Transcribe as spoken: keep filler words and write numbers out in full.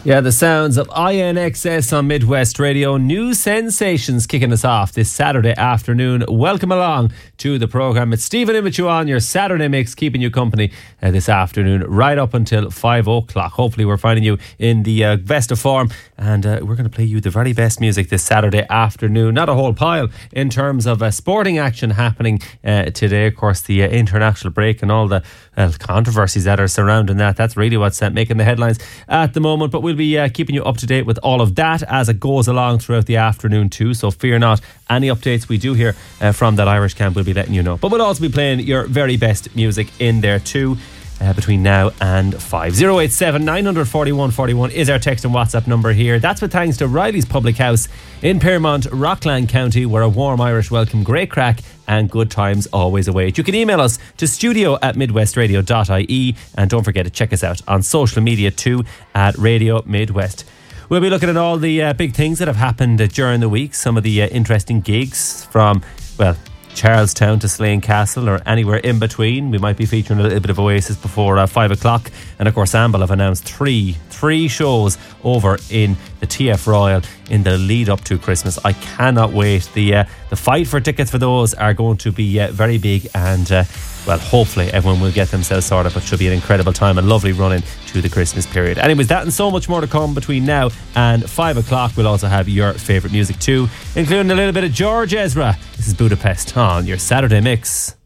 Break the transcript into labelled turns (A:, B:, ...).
A: Yeah, the sounds of I N X S on Midwest Radio. New sensations kicking us off this Saturday afternoon. Welcome along to the programme. It's Stephen Imichu on your Saturday mix, keeping you company uh, this afternoon right up until five o'clock. Hopefully we're finding you in the uh, best of form, and uh, we're going to play you the very best music this Saturday afternoon. Not a whole pile in terms of uh, sporting action happening uh, today. Of course, the uh, international break and all the uh, controversies that are surrounding that. That's really what's uh, making the headlines at the moment. But we'll be uh, keeping you up to date with all of that as it goes along throughout the afternoon too. So fear not, any updates we do hear uh, from that Irish camp, we'll be letting you know. But we'll also be playing your very best music in there too. Uh, between now and five. oh eight seven, nine four one, four one is our text and WhatsApp number here. That's with thanks to Riley's Public House in Pearmont, Rockland County, where a warm Irish welcome, great crack and good times always await. You can email us to studio at midwestradio dot I E, and don't forget to check us out on social media too at Radio Midwest. We'll be looking at all the uh, big things that have happened uh, during the week, some of the uh, interesting gigs from, well, Charlestown to Slane Castle or anywhere in between. We might be featuring a little bit of Oasis before uh, five o'clock. And of course, Amble have announced three three shows over in the T F Royal in the lead up to Christmas. I cannot wait. The uh, the fight for tickets for those are going to be uh, very big, and uh, well, hopefully everyone will get themselves sorted, but it should be an incredible time and lovely running to the Christmas period. Anyways, that and so much more to come between now and five o'clock. We'll also have your favourite music too, including a little bit of George Ezra. This is Budapest on your Saturday mix.